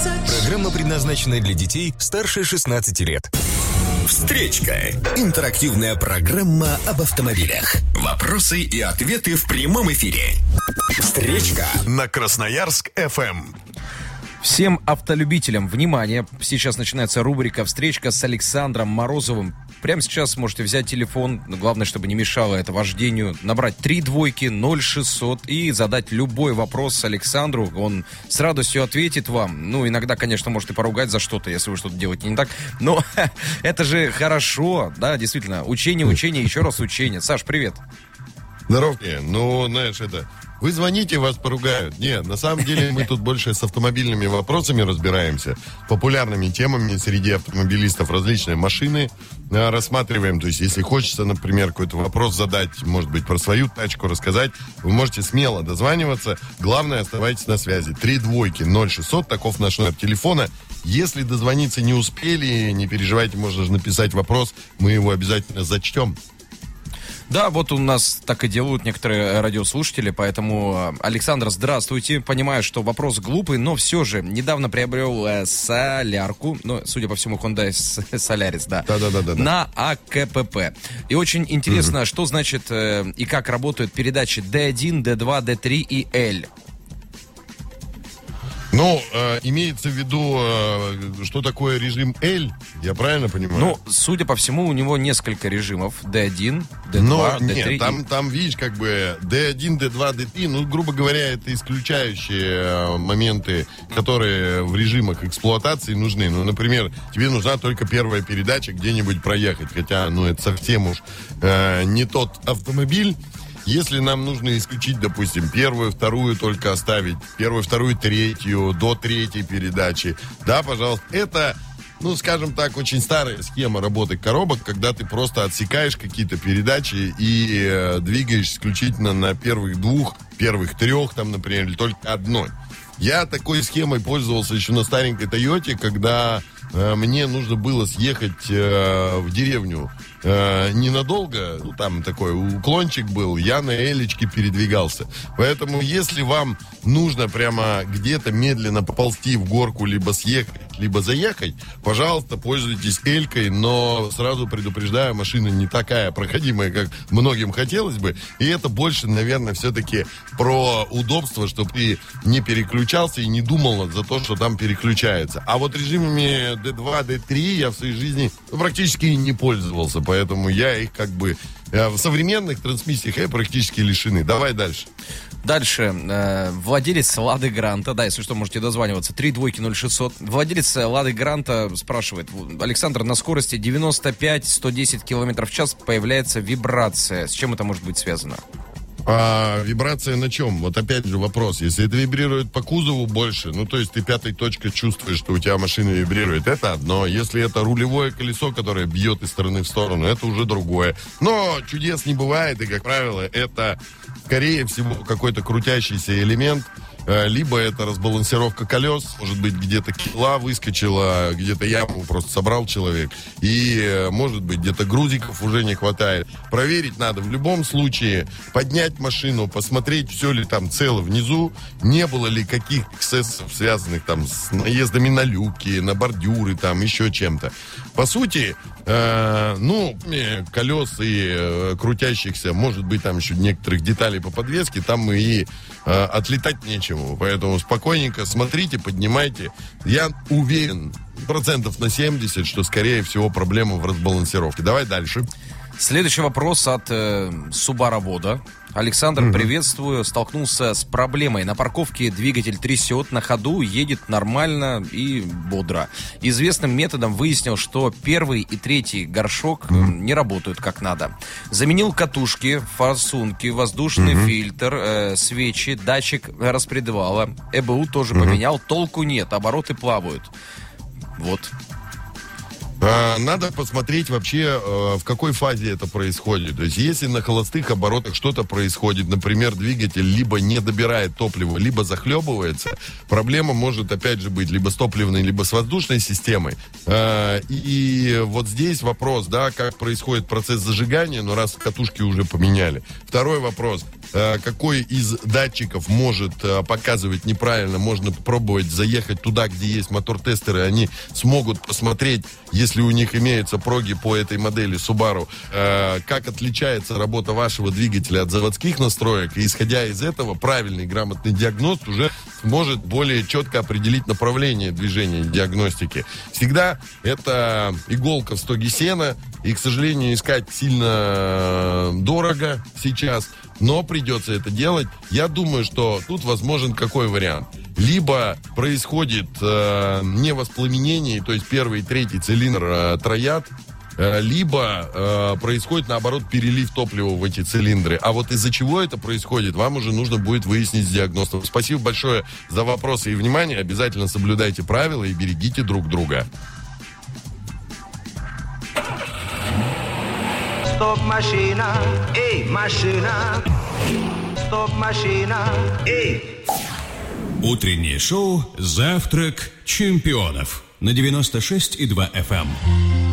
Программа предназначена для детей старше 16 лет. Встречка. Интерактивная программа об автомобилях. Вопросы и ответы в прямом эфире. Встречка на Красноярск-ФМ. Всем автолюбителям, внимание! Сейчас начинается рубрика «Встречка» с Александром Морозовым. Прямо сейчас можете взять телефон, главное, чтобы не мешало это вождению, набрать 3200600 и задать любой вопрос Александру. Он с радостью ответит вам. Ну, иногда, конечно, может и поругать за что-то, если вы что-то делаете не так. Но это же хорошо, да, действительно. Учение, еще раз учение. Саш, привет. Здоров. Ну, знаешь, вы звоните, вас поругают. Нет, на самом деле мы тут больше с автомобильными вопросами разбираемся, популярными темами среди автомобилистов, различные машины рассматриваем. То есть, если хочется, например, какой-то вопрос задать, может быть, про свою тачку рассказать, вы можете смело дозваниваться. Главное, оставайтесь на связи. 3200600, таков наш номер телефона. Если дозвониться не успели, не переживайте, можно же написать вопрос, мы его обязательно зачтем. Да, вот у нас так и делают некоторые радиослушатели, поэтому, Александр, здравствуйте. Понимаю, что вопрос глупый, но все же недавно приобрел солярку, ну, судя по всему, Hyundai Solaris, да. На АКПП. И очень интересно, что значит и как работают передачи D1, D2, D3 и L. Ну, имеется в виду, что такое режим L, я правильно понимаю? Ну, судя по всему, у него несколько режимов. D1, D2, Но, D3. Нет, там, видишь, как бы D1, D2, D3, ну, грубо говоря, это исключающие моменты, которые в режимах эксплуатации нужны. Ну, например, тебе нужна только первая передача где-нибудь проехать, хотя, ну, это совсем уж не тот автомобиль. Если нам нужно исключить, допустим, первую, вторую только оставить, первую, вторую, третью, до третьей передачи, да, пожалуйста, это, ну, скажем так, очень старая схема работы коробок, когда ты просто отсекаешь какие-то передачи и двигаешь исключительно на первых двух, первых трех, там, например, или только одной. Я такой схемой пользовался еще на старенькой Тойоте, когда мне нужно было съехать в деревню ненадолго, ну, там такой уклончик был, я на элечке передвигался. Поэтому, если вам нужно прямо где-то медленно поползти в горку, либо съехать, либо заехать, пожалуйста, пользуйтесь элькой, но сразу предупреждаю, машина не такая проходимая, как многим хотелось бы, и это больше, наверное, все-таки про удобство, чтобы ты не переключался и не думал за то, что там переключается. А вот режимами D2, D3 я в своей жизни практически не пользовался, поэтому я их как бы в современных трансмиссиях практически лишены. Давай дальше. Дальше. Владелец Лады Гранта, да, если что, можете дозваниваться, 3200600. Владелец Лады Гранта спрашивает: Александр, на скорости 95-110 км в час появляется вибрация. С чем это может быть связано? А вибрация на чем? Вот опять же вопрос. Если это вибрирует по кузову больше, ну, то есть ты пятой точкой чувствуешь, что у тебя машина вибрирует, это одно. Если это рулевое колесо, которое бьет из стороны в сторону, это уже другое. Но чудес не бывает, и, как правило, это, скорее всего, какой-то крутящийся элемент, либо это разбалансировка колес, может быть, где-то кила выскочила, где-то яму просто собрал человек, и, может быть, где-то грузиков уже не хватает. Проверить надо в любом случае, поднять машину, посмотреть, все ли там цело внизу, не было ли каких эксцессов, связанных там с наездами на люки, на бордюры, там еще чем-то. По сути, колес и крутящихся, может быть, там еще некоторых деталей по подвеске, там и отлетать нечему. Поэтому спокойненько смотрите, поднимайте. Я уверен, 70%, что, скорее всего, проблема в разбалансировке. Давай дальше. Следующий вопрос от Субаровода. Александр, приветствую. Столкнулся с проблемой. На парковке двигатель трясет, на ходу едет нормально и бодро. Известным методом выяснил, что первый и третий горшок не работают как надо. Заменил катушки, форсунки, воздушный фильтр, свечи, датчик распредвала. ЭБУ тоже поменял. Толку нет, обороты плавают. Вот. Надо посмотреть вообще, в какой фазе это происходит. То есть, если на холостых оборотах что-то происходит, например, двигатель либо не добирает топливо, либо захлебывается, проблема может, опять же, быть либо с топливной, либо с воздушной системой. И вот здесь вопрос, да, как происходит процесс зажигания, но раз катушки уже поменяли. Второй вопрос. Какой из датчиков может показывать неправильно? Можно попробовать заехать туда, где есть мотор-тестеры, они смогут посмотреть, если у них имеются проги по этой модели Subaru, как отличается работа вашего двигателя от заводских настроек, и исходя из этого, правильный, грамотный диагност уже может более четко определить направление движения диагностики. Всегда это иголка в стоге сена, и, к сожалению, искать сильно дорого сейчас, но придется это делать. Я думаю, что тут возможен какой вариант? Либо происходит невоспламенение, то есть первый и третий цилиндр троят, либо происходит, наоборот, перелив топлива в эти цилиндры. А вот из-за чего это происходит, вам уже нужно будет выяснить с диагностом. Спасибо большое за вопросы и внимание. Обязательно соблюдайте правила и берегите друг друга. Стоп, машина, эй, машина. Стоп, машина, эй. Утреннее шоу «Завтрак чемпионов» на 96,2 FM.